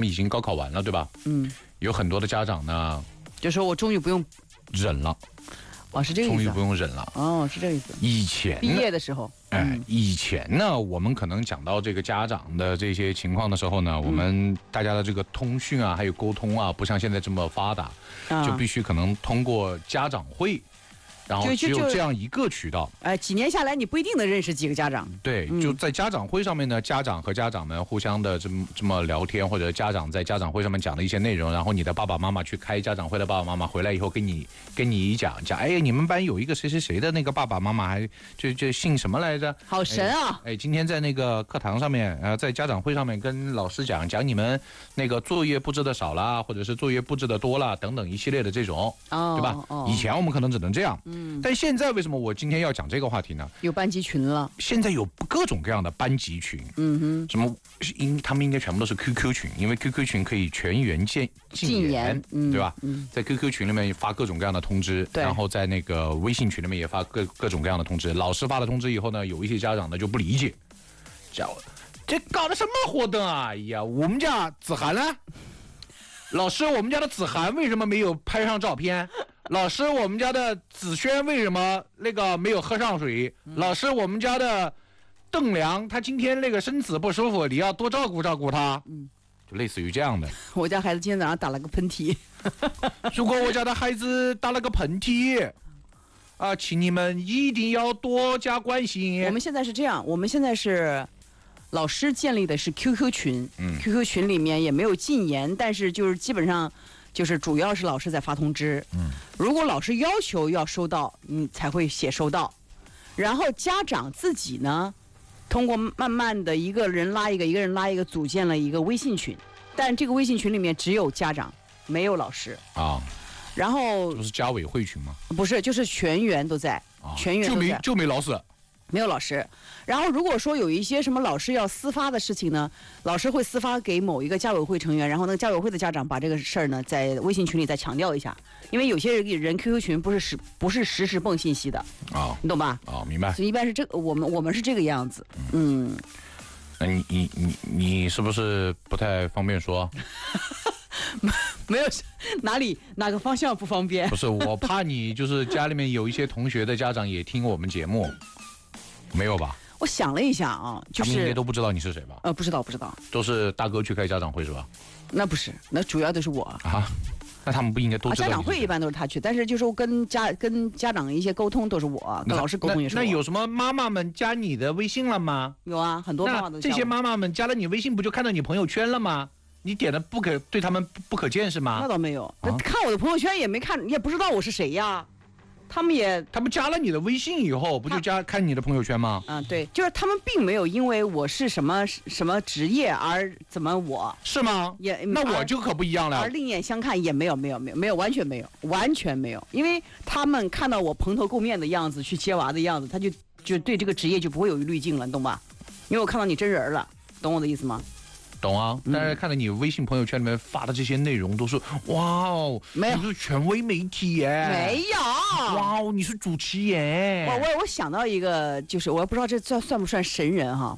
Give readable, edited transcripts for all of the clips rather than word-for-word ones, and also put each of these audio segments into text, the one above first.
已经高考完了，对吧？有很多的家长呢， 就说我终于不用忍了。 哦，是这个意思。 终于不用忍了。 哦，是这个意思。 以前毕业的时候， 以前呢，我们可能讲到这个家长的这些情况的时候呢，我们大家的这个通讯啊，还有沟通啊，不像现在这么发达，就必须可能通过家长会。然后只有这样一个渠道， 几年下来你不一定能认识几个家长。 对，就在家长会上面呢，家长和家长们互相的这么聊天，或者家长在家长会上面讲的一些内容，然后你的爸爸妈妈去开家长会的爸爸妈妈回来以后跟你讲，哎，你们班有一个谁谁谁的那个爸爸妈妈还就姓什么来着？ 好神啊！ 哎，今天在那个课堂上面，在家长会上面跟老师讲你们那个作业布置的少啦，或者是作业布置的多啦，等等一系列的这种，对吧？以前我们可能只能这样。但现在为什么我今天要讲这个话题呢？ 有班级群了， 现在有各种各样的班级群，什么他们应该全部都是 QQ 群，因为 QQ 群可以全员禁言，对吧？在 QQ 群里面发各种各样的通知，然后在那个微信群里面也发各种各样的通知。老师发了通知以后呢，有一些家长呢就不理解，这搞的什么活动啊？哎呀，我们家子涵呢？老师，我们家的子涵为什么没有拍上照片？老师，我们家的子轩为什么那个没有喝上水？老师，我们家的邓良他今天那个身子不舒服，你要多照顾照顾他。就类似于这样的。 我家孩子今天早上打了个喷嚏。 如果我家的孩子打了个喷嚏，请你们一定要多加关心。 我们现在是这样，我们现在是老师建立的是 QQ 群，QQ 群里面也没有禁言，但是就是基本上。就是主要是老师在发通知，如果老师要求要收到，你才会写收到，然后家长自己呢，通过慢慢的一个人拉一个，一个人拉一个，组建了一个微信群，但这个微信群里面只有家长，没有老师啊。然后不是家委会群吗？ 不是，就是全员都在，全员都在， 就没老师。 没有老师，然后如果说有一些什么老师要私发的事情呢，老师会私发给某一个家委会成员，然后那个家委会的家长把这个事儿呢在微信群里再强调一下，因为有些人 QQ 群不是实时蹦信息的你懂吧？ 明白。 所以一般是这个，我们是这个样子。 那你是不是不太方便说？ 没有，哪个方向不方便？ 不是，我怕你就是家里面有一些同学的家长也听我们节目。没有吧？ 我想了一下就是他们应该都不知道你是谁吧？ 不知道， 都是大哥去开家长会是吧？ 那不是，那主要都是我那他们不应该都知道？ 家长会一般都是他去，但是就是跟家长一些沟通都是我，跟老师沟通也是我。 那有什么妈妈们加你的微信了吗？ 有啊，很多妈妈都加。 这些妈妈们加了你微信，不就看到你朋友圈了吗？你点的对他们不可见是吗？ 那倒没有，看我的朋友圈也没看，也不知道我是谁呀。他们加了你的微信以后，不就看你的朋友圈吗？ 对，就是他们并没有因为我是什么职业而怎么我是吗？那我就可不一样了。 而另眼相看也没有，完全没有，因为他们看到我蓬头垢面的样子，去接娃的样子，他就对这个职业就不会有滤镜了，你懂吧？因为我看到你真人了，懂我的意思吗？ 懂啊，但是看到你微信朋友圈里面发的这些内容都是哇哦， 没有， 你是权威媒体耶， 没有， 哇哦，你是主持耶。 我想到一个，就是我不知道这算不算神人哈。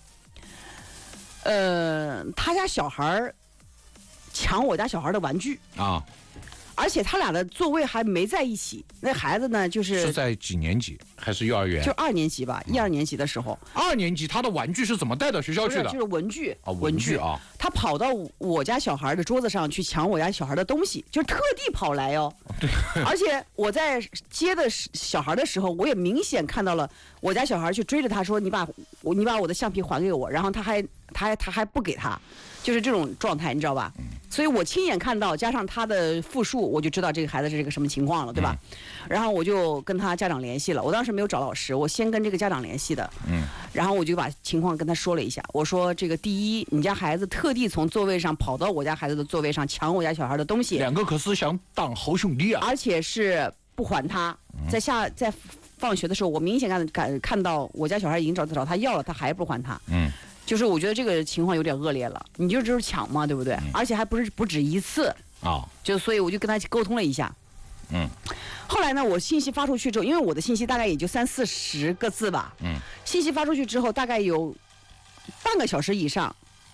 他家小孩抢我家小孩的玩具而且他俩的座位还没在一起。那孩子呢，是在几年级？还是幼儿园？ 就2年级吧，1、2年级的时候。 2年级他的玩具是怎么带到学校去的？ 就是文具文具啊。 他跑到我家小孩的桌子上去抢我家小孩的东西，就是特地跑来对。而且我在接的小孩的时候，我也明显看到了我家小孩去追着他说：“你把我的橡皮还给我。”然后他还不给他，就是这种状态，你知道吧？所以我亲眼看到，加上他的复述，我就知道这个孩子是个什么情况了，对吧？然后我就跟他家长联系了。我当时没有找老师，我先跟这个家长联系的。然后我就把情况跟他说了一下。我说：“这个第一，你家孩子特地从座位上跑到我家孩子的座位上抢我家小孩的东西， 两个可是想当好兄弟啊！ 而且是不还他。在放学的时候，我明显看到我家小孩已经找他要了，他还不还他。就是我觉得这个情况有点恶劣了，你就是抢嘛，对不对？而且还不止一次就所以我就跟他沟通了一下。后来呢，我信息发出去之后，因为我的信息大概也就30-40个字吧。信息发出去之后，大概有半个小时以上，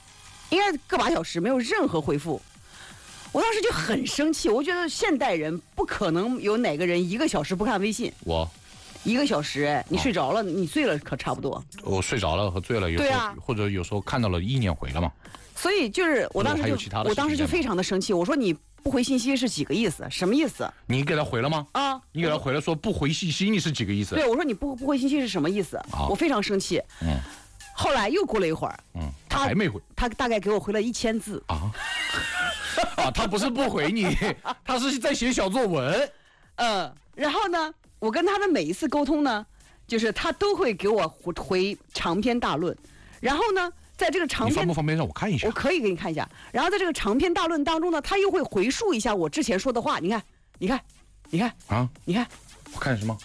应该个把小时没有任何回复。我当时就很生气，我觉得现代人不可能有哪个人1个小时不看微信。 我 1个小时，你睡着了，你醉了可差不多。 我睡着了和醉了，有时候或者有时候看到了意念回了嘛。 所以就是我当时就非常的生气，我说你不回信息是几个意思？什么意思？ 你给他回了吗？ 啊， 你给他回了说不回信息，你是几个意思？ 对，我说你不回信息是什么意思？我非常生气。后来又过了一会儿， 他还没回， 他大概给我回了1000字。 他不是不回你，他是在写小作文。 然后呢，我跟他的每一次沟通呢，就是他都会给我回长篇大论，然后呢，在这个长篇， 你方不方便让我看一下？ 我可以给你看一下。然后在这个长篇大论当中呢，他又会回述一下我之前说的话。你看啊，你看， 我看什么？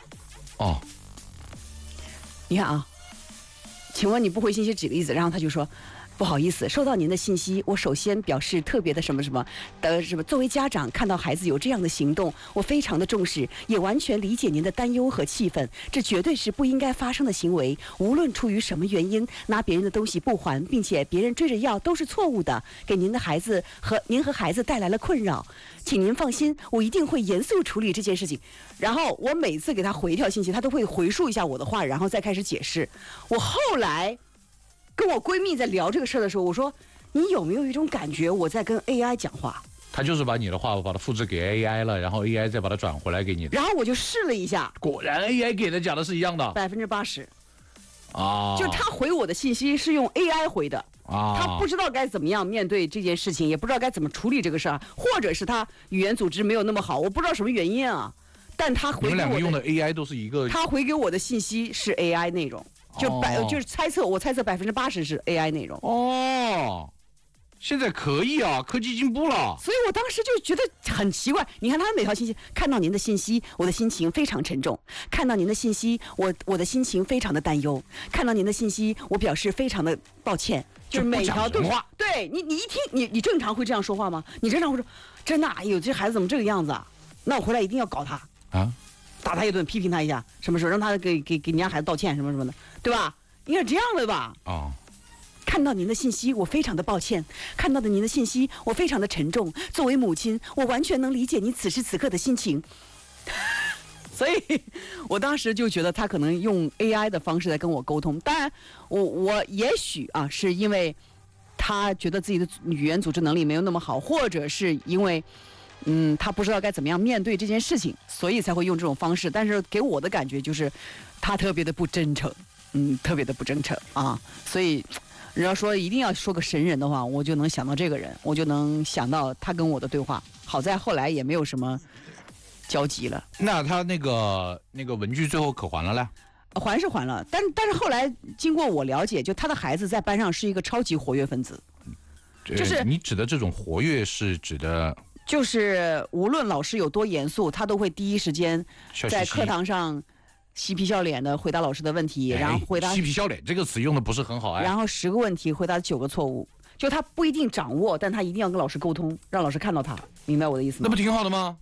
你看啊，请问你不回信息几个意思？然后他就说。不好意思，收到您的信息，我首先表示特别的什么什么的什么。作为家长，看到孩子有这样的行动，我非常的重视，也完全理解您的担忧和气愤。这绝对是不应该发生的行为，无论出于什么原因，拿别人的东西不还，并且别人追着要都是错误的，给您的孩子和您和孩子带来了困扰。请您放心，我一定会严肃处理这件事情。然后我每次给他回一条信息，他都会回述一下我的话，然后再开始解释。我后来跟我闺蜜在聊这个事儿的时候，我说你有没有一种感觉我在跟 AI 讲话？ 他就是把你的话把它复制给 AI 了，然后 AI 再把它转回来给你。 然后我就试了一下， 果然 AI 给的讲的是一样的 ，80%。就他回我的信息是用 AI 回的。他不知道该怎么样面对这件事情，也不知道该怎么处理这个事儿，或者是他语言组织没有那么好，我不知道什么原因啊。但他回给我的， 你们两个用的 AI 都是一个。 他回给我的信息是 AI 内容。就是猜测，我猜测80%是 AI 内容。 现在可以啊，科技进步了。 所以我当时就觉得很奇怪。你看他每条信息，看到您的信息，我的心情非常沉重；看到您的信息，我的心情非常的担忧；看到您的信息，我表示非常的抱歉。就是每条对话，对你一听，你正常会这样说话吗？你正常会说，真的，哎呦，这孩子怎么这个样子啊？那我回来一定要搞他啊！打他一顿，批评他一下，什么时候让他给人家孩子道歉，什么什么的，对吧？应该是这样的吧？看到您的信息，我非常的抱歉；看到的您的信息，我非常的沉重。作为母亲，我完全能理解您此时此刻的心情。所以，我当时就觉得他可能用 AI 的方式在跟我沟通。当然，我也许啊，是因为他觉得自己的语言组织能力没有那么好，或者是因为。他不知道该怎么样面对这件事情，所以才会用这种方式。但是给我的感觉就是，他特别的不真诚，特别的不真诚啊。所以，人家说一定要说个神人的话，我就能想到这个人，我就能想到他跟我的对话。好在后来也没有什么交集了。 那他那个文具最后可还了嘞？ 还是还了，但是后来经过我了解，就他的孩子在班上是一个超级活跃分子。就是你指的这种活跃是指的。 就是无论老师有多严肃，他都会第一时间在课堂上嬉皮笑脸的回答老师的问题，然后回答。 嬉皮笑脸这个词用的不是很好然后10个问题回答9个错误，就他不一定掌握，但他一定要跟老师沟通，让老师看到他，明白我的意思吗？ 那不挺好的吗？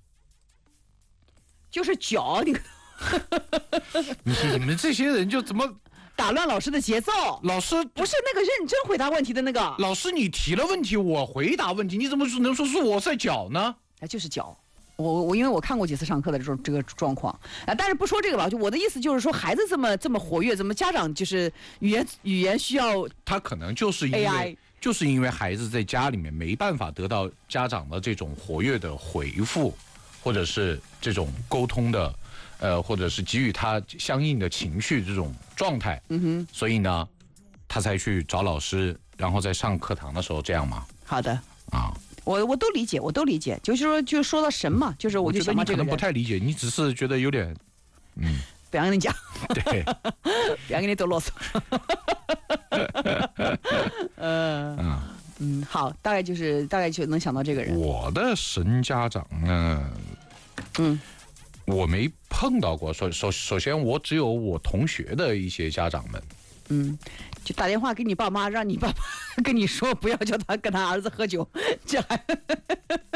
就是脚， 你们这些人就怎么？ 打乱老师的节奏。老师不是那个认真回答问题的那个。 老师，你提了问题，我回答问题，你怎么能说是我在搅呢？ 就是搅。我因为我看过几次上课的这个状况但是不说这个吧，就我的意思就是说，孩子这么活跃，怎么家长就是语言需要？ 他可能就是因为孩子在家里面没办法得到家长的这种活跃的回复，或者是这种沟通的。或者是给予他相应的情绪这种状态，所以呢，他才去找老师，然后在上课堂的时候这样嘛。 好的我都理解，就是说到神嘛，就是我就想到这个人。 你可能不太理解，你只是觉得有点， 不要跟你讲， 对， 不要跟你多啰嗦。好，大概就能想到这个人。 我的神家长呢，我没碰到过。首先，我只有我同学的一些家长们， 就打电话给你爸妈，让你爸爸跟你说不要叫他跟他儿子喝酒，这还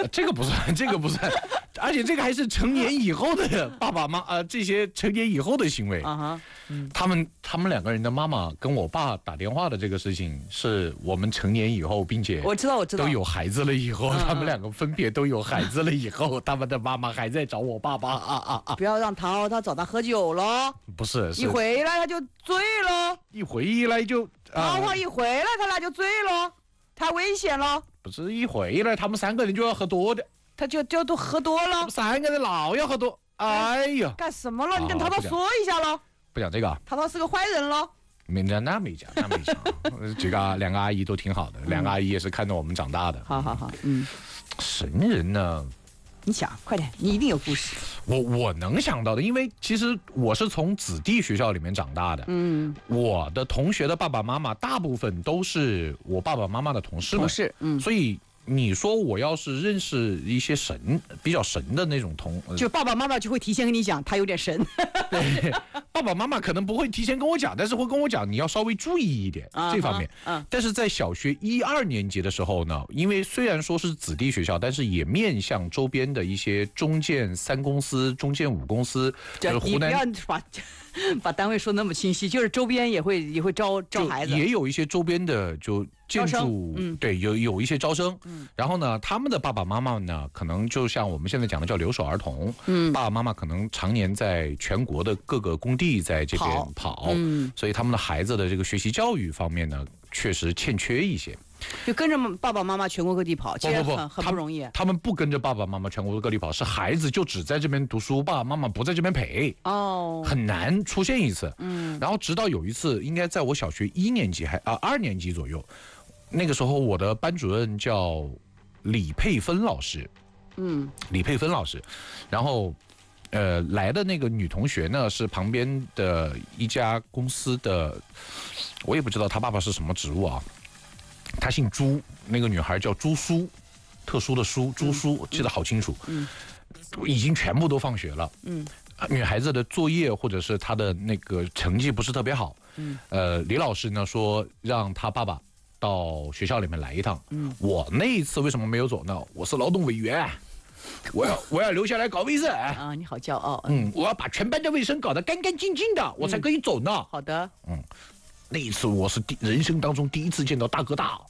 这个不算，这个不算，而且这个还是成年以后的爸爸妈这些成年以后的行为。他们两个人的妈妈跟我爸打电话的这个事情，是我们成年以后，并且我知道都有孩子了以后，他们两个分别都有孩子了以后，他们的妈妈还在找我爸爸不要让他找他喝酒了， 不是， 一回来他就醉了， 一回来就他一回来他俩就醉了，太危险了。 不是一回来他们3个人就要喝多的， 他就都喝多了 ，3个人老要喝多，哎呀， 干什么了？你跟涛涛说一下了。 不讲这个， 涛涛是个坏人了。 那没讲，这个2个阿姨都挺好的，2个阿姨也是看着我们长大的。 好， 神人呢？ 你想快点，你一定有故事。 我能想到的，因为其实我是从子弟学校里面长大的，我的同学的爸爸妈妈大部分都是我爸爸妈妈的同事们，所以你说我要是认识一些比较神的那种就爸爸妈妈就会提前跟你讲他有点神。 对，爸爸妈妈可能不会提前跟我讲，但是会跟我讲你要稍微注意一点这方面。但是在小学1、2年级的时候呢，因为虽然说是子弟学校，但是也面向周边的一些中建3公司、中建5公司，就是湖南。 你不要把单位说那么清晰，就是周边也会招孩子， 也有一些周边的就建筑，对，有一些招生。然后呢，他们的爸爸妈妈呢，可能就像我们现在讲的叫留守儿童，爸爸妈妈可能常年在全国的各个工地在这边跑，所以他们的孩子的这个学习教育方面呢，确实欠缺一些。 就跟着爸爸妈妈全国各地跑，其实很不容易。 他们不跟着爸爸妈妈全国各地跑，是孩子就只在这边读书，爸爸妈妈不在这边陪，很难出现一次。然后直到有一次，应该在我小学1年级2年级左右，那个时候我的班主任叫李佩芬老师，李佩芬老师，然后来的那个女同学呢是旁边的一家公司的，我也不知道她爸爸是什么职务啊。她姓朱，那个女孩叫朱苏，特殊的苏，朱苏，记得好清楚。已经全部都放学了。女孩子的作业或者是她的那个成绩不是特别好。李老师呢说让她爸爸到学校里面来一趟。我那一次为什么没有走呢？我是劳动委员，我要留下来搞卫生啊！你好骄傲。 我要把全班的卫生搞得干干净净的，我才可以走呢。 好的。 那一次我是人生当中第一次见到大哥大。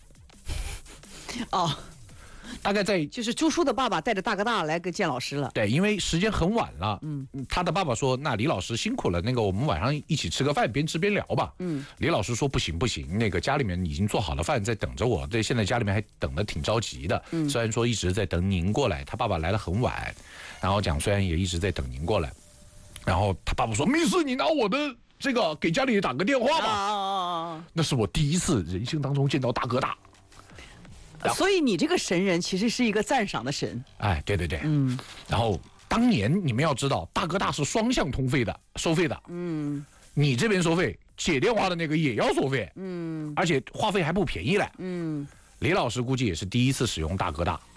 大概就是朱叔的爸爸带着大哥大来见老师了。 对，因为时间很晚了。他的爸爸说：“那李老师辛苦了，那个我们晚上一起吃个饭，边吃边聊吧。”李老师说：“不行，那个家里面已经做好了饭在等着我，对，现在家里面还等得挺着急的。虽然说一直在等您过来，他爸爸来得很晚，然后讲虽然也一直在等您过来，然后他爸爸说：‘没事，你拿我的。’这个给家里打个电话吧。那是我第一次人生当中见到大哥大。 所以你这个神人其实是一个赞赏的神。 哎，对。然后当年你们要知道，大哥大是双向收费的。你这边收费，接电话的那个也要收费。而且话费还不便宜嘞。李老师估计也是第一次使用大哥大。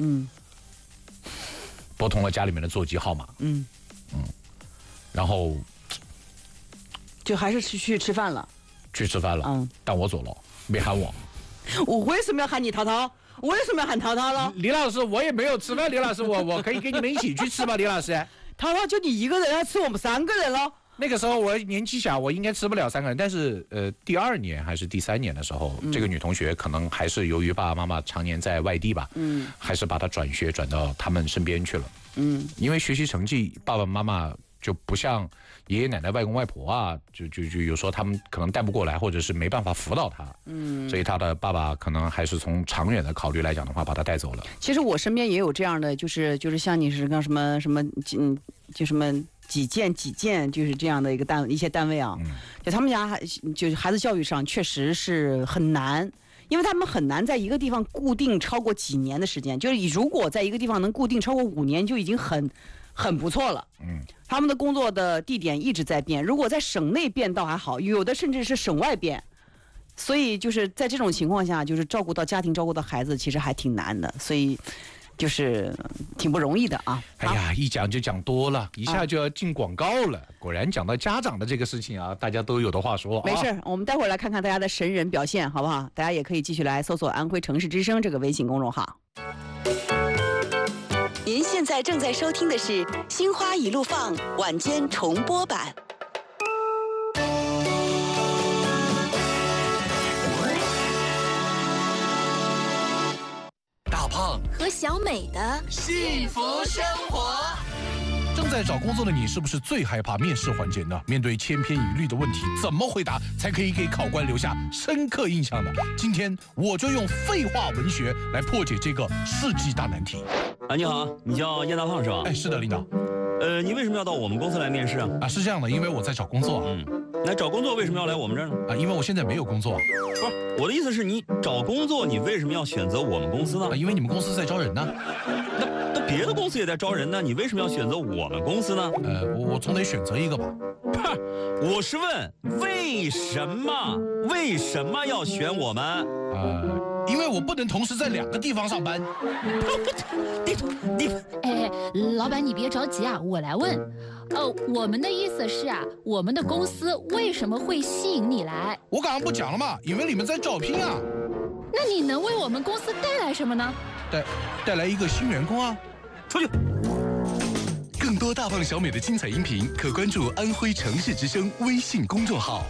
拨通了家里面的座机号码。然后。 就还是去吃饭了， 但我走了，没喊我。 我为什么要喊你涛涛？我为什么要喊涛涛了？ 李老师，我也没有吃饭，李老师，我可以跟你们一起去吃吧，李老师。 涛涛就你一个人，还吃我们3个人了。 那个时候我年纪小，我应该吃不了3个人，但是第2年还是第3年的时候，这个女同学可能还是由于爸爸妈妈常年在外地吧，还是把她转学转到他们身边去了。因为学习成绩，爸爸妈妈就不像爷爷奶奶、外公外婆啊，就有时候他们可能带不过来，或者是没办法辅导他。所以他的爸爸可能还是从长远的考虑来讲的话，把他带走了。 其实我身边也有这样的，就是像你是个什么就什么几建，就是这样的一些单位啊，就他们家就是孩子教育上确实是很难。因为他们很难在一个地方固定超过几年的时间，就是如果在一个地方能固定超过5年，就已经很不错了。他们的工作的地点一直在变，如果在省内变倒还好，有的甚至是省外变。所以就是在这种情况下，就是照顾到家庭、照顾到孩子，其实还挺难的。所以就是挺不容易的啊！ 哎呀，一讲就讲多了，一下就要进广告了。果然讲到家长的这个事情啊，大家都有的话说。 没事，我们待会儿来看看大家的神人表现，好不好？大家也可以继续来搜索安徽城市之声这个微信公众号。 您现在正在收听的是《心花一路放》晚间重播版。 大胖和小美的幸福生活。 正在找工作的你，是不是最害怕面试环节呢？面对千篇一律的问题，怎么回答才可以给考官留下深刻印象呢？今天我就用废话文学来破解这个世纪大难题。 你好，你叫叶大胖是吧？ 是的，领导。 你为什么要到我们公司来面试啊？ 是这样的，因为我在找工作。 那找工作为什么要来我们这儿呢？ 因为我现在没有工作。 不是，我的意思是你找工作，你为什么要选择我们公司呢？ 因为你们公司在招人呢。 那别的公司也在招人呢，你为什么要选择我们公司呢？ 我总得选择一个吧。 我是问为什么要选我们？ 因为我不能同时在2个地方上班。 老板你别着急啊，我来问。我们的意思是啊，我们的公司为什么会吸引你来？ 我刚刚不讲了吗？因为你们在招聘啊。 那你能为我们公司带来什么呢？ 带来一个新员工啊。 出去。 更多大胖小美的精彩音频，可关注安徽城市之声微信公众号。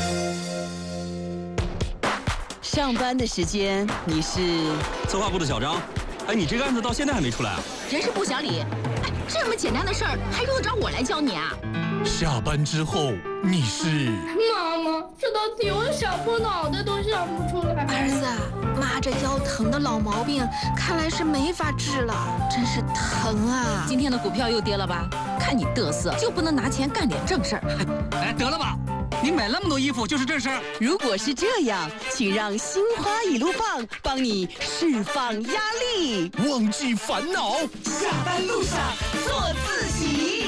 上班的时间，你是策划部的小张。你这个案子到现在还没出来啊？ 人事部小李。这么简单的事儿，还用得着我来教你啊？ 下班之后，你是妈妈，这道题我想破脑袋都想不出来。 儿子，妈这腰疼的老毛病，看来是没法治了，真是疼啊！ 今天的股票又跌了吧？看你嘚瑟，就不能拿钱干点正事儿？ 得了吧，你买那么多衣服就是正事儿。 如果是这样，请让心花一路放帮你释放压力， 忘记烦恼， 下班路上做自己。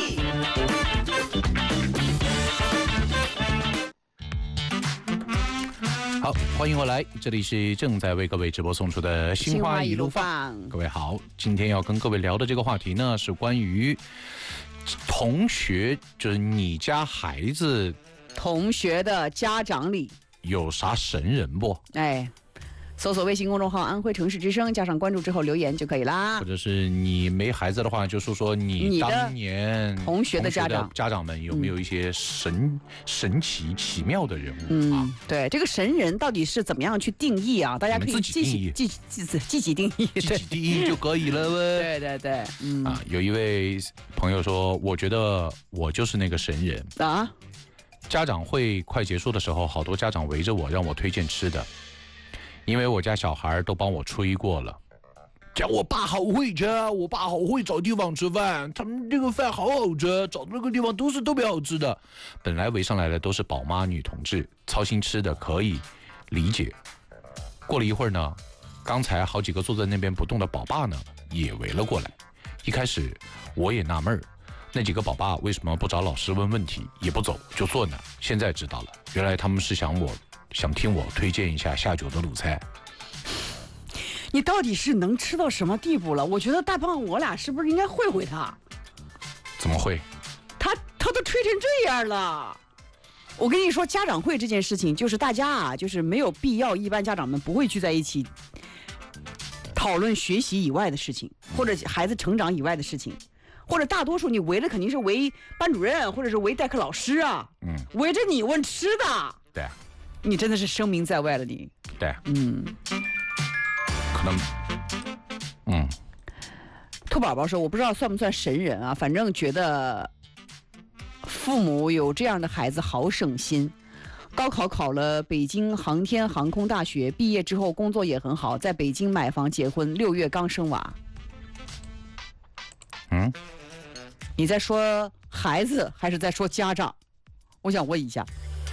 好，欢迎回来，这里是正在为各位直播送出的心花一路放。各位好，今天要跟各位聊的这个话题呢，是关于同学，就是你家孩子同学的家长里有啥神人不？ 搜索微信公众号安徽城市之声，加上关注之后留言就可以啦。 或者是你没孩子的话，就说你当年同学的家长们有没有一些神奇奇妙的人物啊？ 对，这个神人到底是怎么样去定义啊？大家可以自己定义，自己定义就可以了呗。 对， 有一位朋友说，我觉得我就是那个神人啊。家长会快结束的时候，好多家长围着我，让我推荐吃的。因为我家小孩都帮我催过了，讲我爸好会吃，我爸好会找地方吃饭，他们这个饭好好吃，找的那个地方都是特别好吃的。本来围上来的都是宝妈女同志，操心吃的可以理解。过了一会儿呢，刚才好几个坐在那边不动的宝爸呢也围了过来。一开始我也纳闷儿，那几个宝爸为什么不找老师问问题，也不走就坐那儿？现在知道了，原来他们是想听我推荐一下下酒的卤菜。 你到底是能吃到什么地步了？我觉得大胖我俩是不是应该会他？ 怎么会？ 他都吹成这样了。我跟你说，家长会这件事情，就是大家啊，就是没有必要，一般家长们不会聚在一起讨论学习以外的事情，或者孩子成长以外的事情，或者大多数你围的肯定是围班主任，或者是围代课老师啊，围着你问吃的。 对。 你真的是声名在外了，你。 对，可能， 兔宝宝说，我不知道算不算神人啊，反正觉得父母有这样的孩子好省心。高考考了北京航天航空大学，毕业之后工作也很好，在北京买房结婚，6月刚生娃。你在说孩子还是在说家长？我想问一下。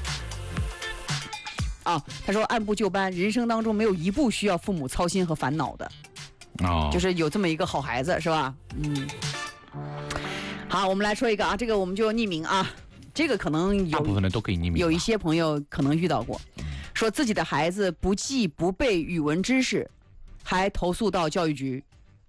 他说按部就班，人生当中没有一步需要父母操心和烦恼的。就是有这么一个好孩子，是吧？好，我们来说一个啊，这个我们就匿名啊，这个可能大部分人都可以匿名， 有一些朋友可能遇到过，说自己的孩子不记不背语文知识，还投诉到教育局。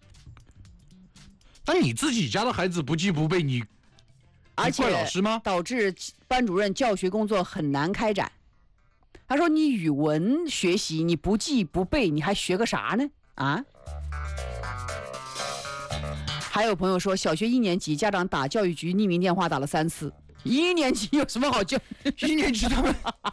那你自己家的孩子不记不背，你怪老师吗？ 导致班主任教学工作很难开展。他说：“你语文学习你不记不背，你还学个啥呢？啊？” 还有朋友说，小学1年级家长打教育局匿名电话打了3次。1年级有什么好教？1年级他们，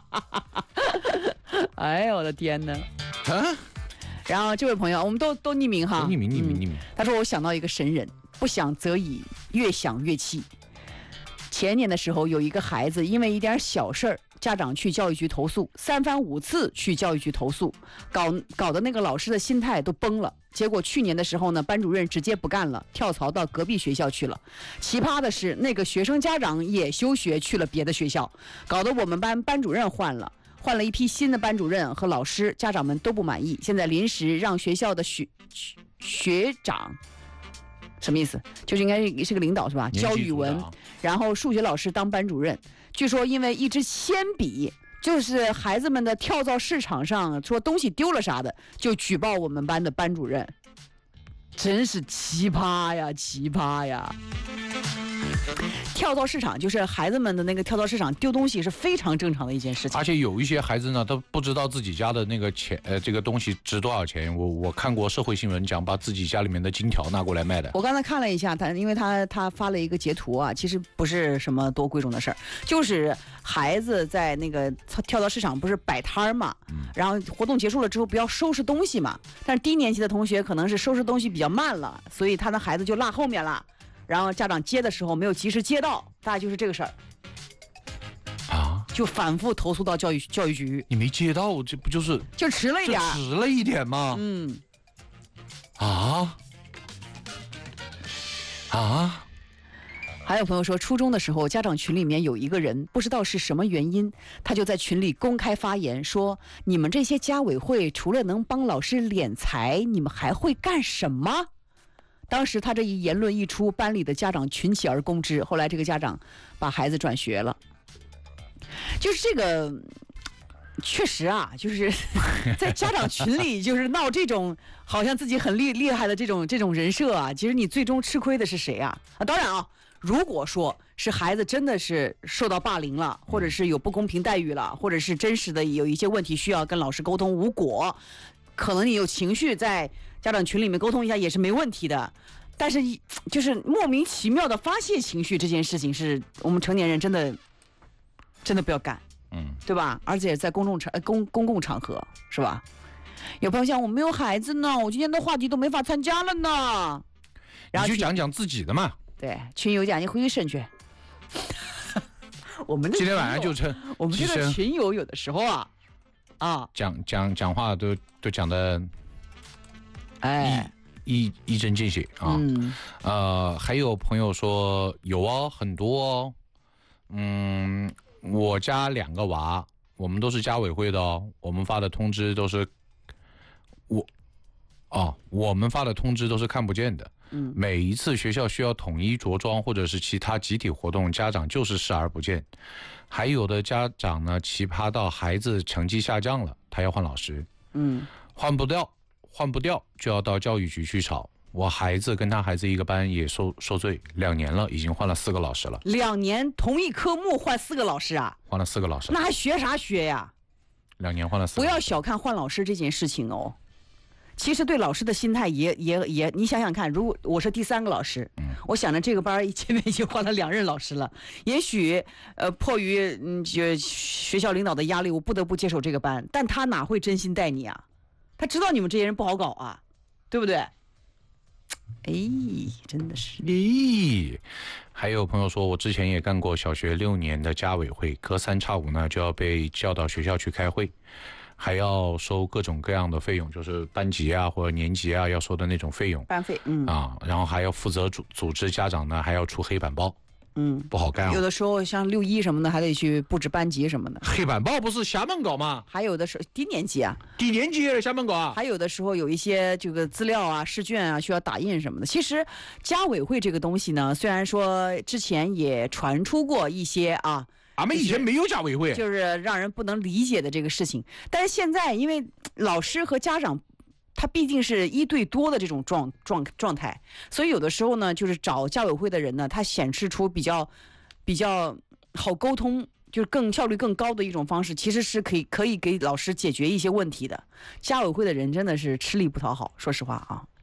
哎呦我的天哪！啊！然后这位朋友，我们都匿名哈， 匿名。 他说我想到一个神人，不想则已，越想越气。前年的时候，有一个孩子因为一点小事儿，家长去教育局投诉，3番5次去教育局投诉，搞得那个老师的心态都崩了。结果去年的时候呢，班主任直接不干了，跳槽到隔壁学校去了。奇葩的是，那个学生家长也休学去了别的学校，搞得我们班主任换了一批新的班主任和老师，家长们都不满意。现在临时让学校的学长。什么意思？就是应该是个领导是吧？教语文，然后数学老师当班主任。据说因为一支铅笔，就是孩子们的跳蚤市场上说东西丢了啥的，就举报我们班的班主任。真是奇葩呀，奇葩呀！跳蚤市场就是孩子们的那个跳蚤市场丢东西是非常正常的一件事情， 而且有一些孩子呢，都不知道自己家的那个钱，这个东西值多少钱。我看过社会新闻讲，把自己家里面的金条拿过来卖的。 我刚才看了一下，因为他发了一个截图啊，其实不是什么多贵重的事儿，就是孩子在那个跳蚤市场不是摆摊嘛，然后活动结束了之后不要收拾东西嘛，但是低年级的同学可能是收拾东西比较慢了，所以他的孩子就落后面了。然后家长接的时候没有及时接到，大概就是这个事儿啊，就反复投诉到教育局。 你没接到，这不就是就迟了一点， 迟了一点吗？ 还有朋友说，初中的时候，家长群里面有一个人，不知道是什么原因，他就在群里公开发言说：“你们这些家委会除了能帮老师敛财，你们还会干什么？”当时他这一言论一出，班里的家长群起而攻之。后来这个家长把孩子转学了。就是这个，确实啊，就是在家长群里就是闹这种好像自己很厉害的这种人设啊，其实你最终吃亏的是谁啊？当然啊，如果说是孩子真的是受到霸凌了，或者是有不公平待遇了，或者是真实的有一些问题需要跟老师沟通无果，可能你有情绪在家长群里面沟通一下也是没问题的，但是就是莫名其妙的发泄情绪这件事情，是我们成年人真的不要干，对吧？而且在公共场合，是吧？有朋友讲我没有孩子呢，我今天的话题都没法参加了呢。然后你就讲自己的嘛。 对，群友讲你回去审去。我们今天晚上就成我们这个群友有的时候讲话都讲的。一针见血啊！还有朋友说有哦，很多哦。我家2个娃，我们都是家委会的哦，我们发的通知都是我们发的通知都是看不见的。每一次学校需要统一着装或者是其他集体活动，家长就是视而不见。还有的家长呢，奇葩到孩子成绩下降了，他要换老师，换不掉就要到教育局去吵。我孩子跟他孩子一个班也受罪，2年了，已经换了4个老师了。 2年同一科目换4个老师啊？ 换了4个老师， 那还学啥学呀 ？2年换了4个。 不要小看换老师这件事情哦，其实对老师的心态也，你想想看，如果我是第3个老师，我想着这个班前面已经换了2任老师了，也许迫于学校领导的压力，我不得不接手这个班，但他哪会真心待你啊？他知道你们这些人不好搞啊，对不对？真的是。 还有朋友说，我之前也干过小学6年的家委会，隔3差5呢就要被叫到学校去开会，还要收各种各样的费用，就是班级啊或者年级啊要收的那种费用， 班费， 然后还要负责组织家长呢，还要出黑板报。不好干。 有的时候像6一什么的，还得去布置班级什么的。 黑板报不是厦门搞吗？ 还有的时候低年级也是厦门搞啊。 还有的时候有一些这个资料啊、试卷啊需要打印什么的。其实家委会这个东西呢，虽然说之前也传出过一些俺们以前没有家委会， 就是让人不能理解的这个事情。但是现在因为老师和家长，他毕竟是1对多的这种状态，所以有的时候呢，就是找家委会的人呢，他显示出比较好沟通，就是效率更高的一种方式，其实是可以给老师解决一些问题的。家委会的人真的是吃力不讨好，说实话啊。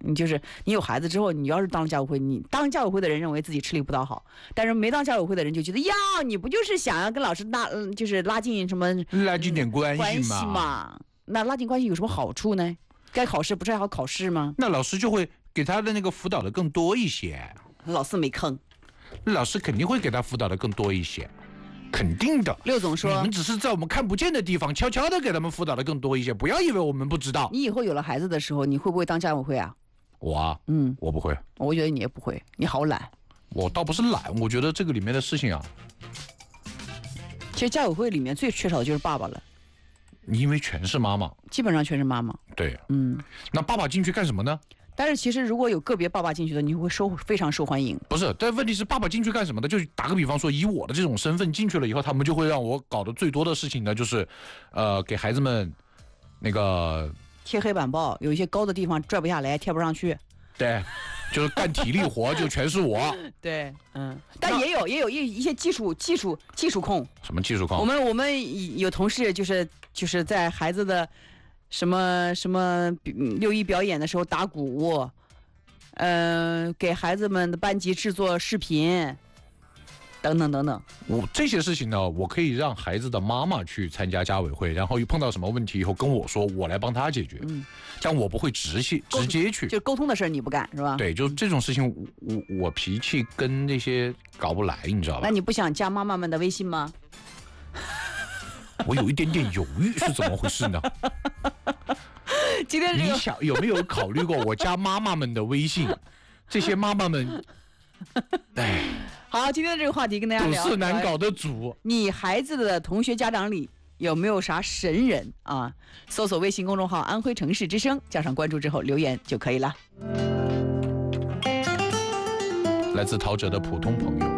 你有孩子之后，你要是当了家委会，你当家委会的人认为自己吃力不讨好，但是没当家委会的人就觉得呀，你不就是想要跟老师拉近什么拉近点关系嘛？那拉近关系有什么好处呢？该考试不是还好考试吗？ 那老师就会给他的那个辅导的更多一些。 老师没坑， 老师肯定会给他辅导的更多一些。肯定的， 刘总说， 你们只是在我们看不见的地方悄悄的给他们辅导的更多一些，不要以为我们不知道。 你以后有了孩子的时候，你会不会当家委会啊？ 我啊，我不会。 我觉得你也不会，你好懒。 我倒不是懒，我觉得这个里面的事情啊， 其实家委会里面最缺少的就是爸爸了， 因为全是妈妈， 基本上全是妈妈。 对，那爸爸进去干什么呢？ 但是其实如果有个别爸爸进去的，你会非常受欢迎。 不是，但问题是爸爸进去干什么的？就打个比方说，以我的这种身份进去了以后，他们就会让我搞的最多的事情呢，就是给孩子们那个贴黑板报，有一些高的地方拽不下来，贴不上去。 对，就是干体力活就全是我。 对，但也有一些技术控。 什么技术控？ 我们有同事就是在孩子的什么六一表演的时候打鼓，给孩子们的班级制作视频，等等等等。 这些事情呢，我可以让孩子的妈妈去参加家委会，然后碰到什么问题以后跟我说，我来帮他解决。但我不会直接去， 就沟通的事你不干是吧？ 对，就这种事情，我脾气跟那些搞不来，你知道吧？ 那你不想加妈妈们的微信吗？ 我有一点点犹豫，是怎么回事呢？ 今天你有没有考虑过我加妈妈们的微信？这些妈妈们，哎， 好，今天这个话题跟大家聊， 都是难搞的主。 你孩子的同学家长里有没有啥神人啊？搜索微信公众号安徽城市之声，加上关注之后留言就可以了。 来自陶喆的普通朋友。